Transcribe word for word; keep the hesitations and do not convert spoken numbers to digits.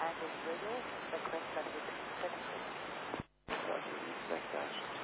and is radio, request that you disconnect. Roger, respect that.